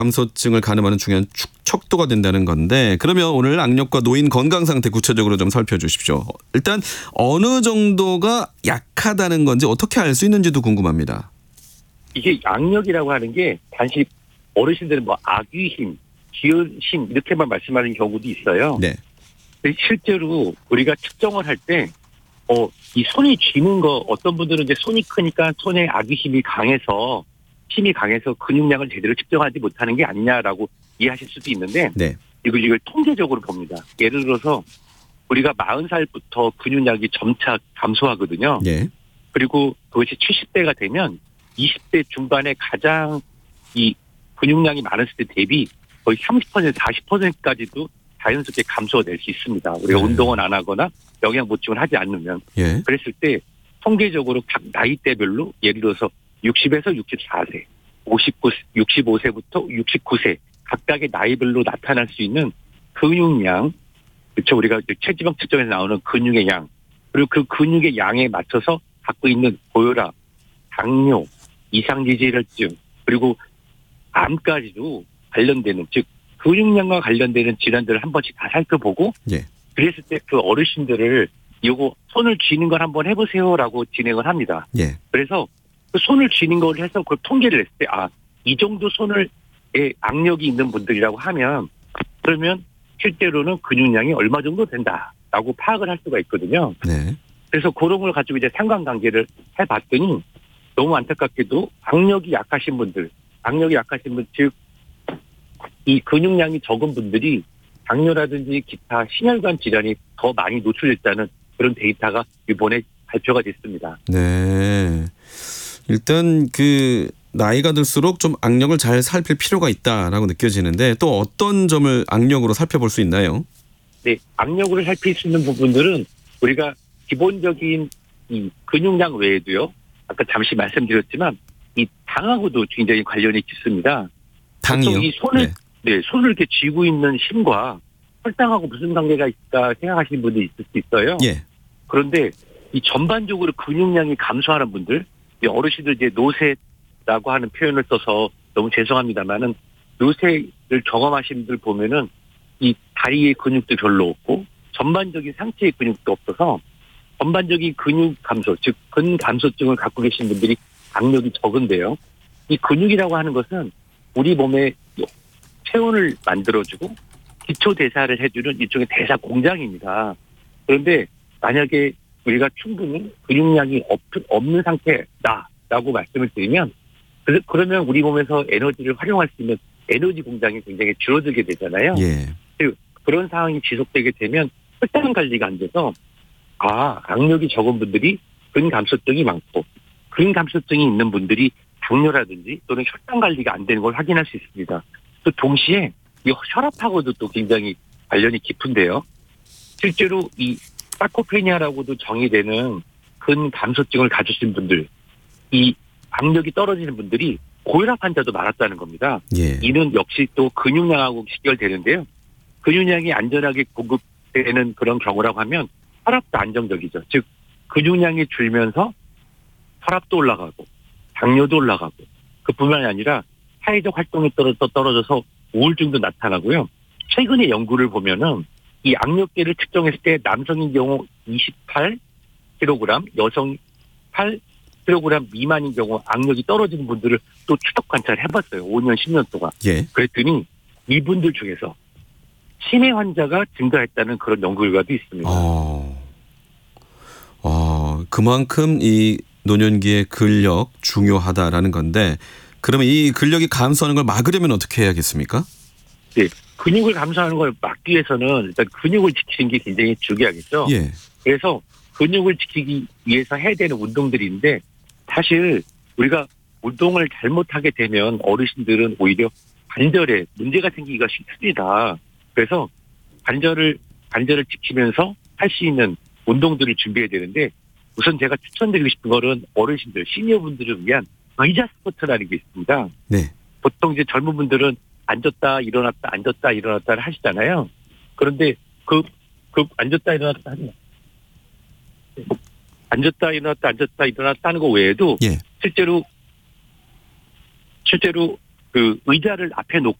감소증을 가늠하는 중요한 척도가 된다는 건데 그러면 오늘 악력과 노인 건강 상태 구체적으로 좀 살펴주십시오. 일단 어느 정도가 약하다는 건지 어떻게 알 수 있는지도 궁금합니다. 이게 악력이라고 하는 게 단지 어르신들은 뭐 악귀힘, 기운힘 이렇게만 말씀하는 경우도 있어요. 네. 근데 실제로 우리가 측정을 할 때 이 손이 쥐는 거 어떤 분들은 이제 손이 크니까 손에 악귀힘이 강해서 힘이 강해서 근육량을 제대로 측정하지 못하는 게 아니냐라고 이해하실 수도 있는데 네. 이걸 통계적으로 봅니다. 예를 들어서 우리가 40살부터 근육량이 점차 감소하거든요. 예. 그리고 그것이 70대가 되면 20대 중반에 가장 이 근육량이 많았을 때 대비 거의 30%, 40%까지도 자연스럽게 감소될 수 있습니다. 우리가 운동을 안 하거나 영양 보충을 하지 않으면. 예. 그랬을 때 통계적으로 각 나이대별로 예를 들어서 60에서 64세, 65세부터 69세 각각의 나이별로 나타날 수 있는 근육량, 그렇죠. 우리가 체지방 측정에서 나오는 근육의 양, 그리고 그 근육의 양에 맞춰서 갖고 있는 고혈압, 당뇨, 이상지질혈증, 그리고 암까지도 관련되는, 즉 근육량과 관련되는 질환들을 한 번씩 다 살펴보고 예. 그랬을 때 그 어르신들을 요거 손을 쥐는 걸 한번 해보세요라고 진행을 합니다. 예. 그래서 그 손을 쥐는 걸 해서 그 통계를 했을 때 이 정도 손을 악력이 있는 분들이라고 하면 그러면 실제로는 근육량이 얼마 정도 된다라고 파악을 할 수가 있거든요. 네. 그래서 그런 걸 가지고 이제 상관관계를 해봤더니 너무 안타깝게도 악력이 약하신 분, 즉 이 근육량이 적은 분들이 당뇨라든지 기타 심혈관 질환이 더 많이 노출됐다는 그런 데이터가 이번에 발표가 됐습니다. 네. 일단 나이가 들수록 좀 악력을 잘 살필 필요가 있다라고 느껴지는데 또 어떤 점을 악력으로 살펴볼 수 있나요? 네, 악력으로 살필 수 있는 부분들은 우리가 기본적인 이 근육량 외에도요. 아까 잠시 말씀드렸지만 이 당하고도 굉장히 관련이 깊습니다. 당이요? 이 손을 손을 이렇게 쥐고 있는 힘과 혈당하고 무슨 관계가 있다 생각하시는 분들이 있을 수 있어요. 예. 그런데 이 전반적으로 근육량이 감소하는 분들, 이 어르신들 이제 노쇠라고 하는 표현을 써서 너무 죄송합니다만은 노쇠를 경험하신 분들 보면은 이 다리의 근육도 별로 없고 전반적인 상체의 근육도 없어서 전반적인 근육 감소, 즉 근감소증을 갖고 계신 분들이 악력이 적은데요. 이 근육이라고 하는 것은 우리 몸에 체온을 만들어주고 기초 대사를 해주는 일종의 대사 공장입니다. 그런데 만약에 우리가 충분히 근육량이 없는 상태다라고 말씀을 드리면 그러면 우리 몸에서 에너지를 활용할 수 있는 에너지 공장이 굉장히 줄어들게 되잖아요. 예. 그런 상황이 지속되게 되면 혈당 관리가 안 돼서 악력이 적은 분들이 근감소증이 많고 근감소증이 있는 분들이 당뇨라든지 또는 혈당 관리가 안 되는 걸 확인할 수 있습니다. 또 동시에 이 혈압하고도 또 굉장히 관련이 깊은데요. 실제로 이 사코페니아라고도 정의되는 근감소증을 가지신 분들, 이 악력이 떨어지는 분들이 고혈압 환자도 많았다는 겁니다. 예. 이는 역시 또 근육량하고 직결되는데요. 근육량이 안전하게 공급되는 그런 경우라고 하면 혈압도 안정적이죠. 즉 근육량이 줄면서 혈압도 올라가고 당뇨도 올라가고 그뿐만이 아니라 사회적 활동이 떨어져서 우울증도 나타나고요. 최근의 연구를 보면은 이 악력계를 측정했을 때 남성인 경우 28kg, 여성 8kg 미만인 경우 악력이 떨어지는 분들을 또 추적 관찰해봤어요. 5년, 10년 동안. 예. 그랬더니 이분들 중에서 치매 환자가 증가했다는 그런 연구 결과도 있습니다. 그만큼 이 노년기의 근력 중요하다라는 건데 그러면 이 근력이 감소하는 걸 막으려면 어떻게 해야겠습니까? 네. 근육을 감소하는 걸 막기 위해서는 일단 근육을 지키는 게 굉장히 중요하겠죠. 예. 그래서 근육을 지키기 위해서 해야 되는 운동들인데 사실 우리가 운동을 잘못하게 되면 어르신들은 오히려 관절에 문제가 생기기가 쉽습니다. 그래서 관절을 지키면서 할 수 있는 운동들을 준비해야 되는데 우선 제가 추천드리고 싶은 거는 어르신들, 시니어분들을 위한 의자 스쿼트라는 게 있습니다. 네. 보통 이제 젊은 분들은 앉았다 일어났다를 하시잖아요. 그런데 그 앉았다 일어났다 하는 거 외에도 예. 실제로 그 의자를 앞에 놓고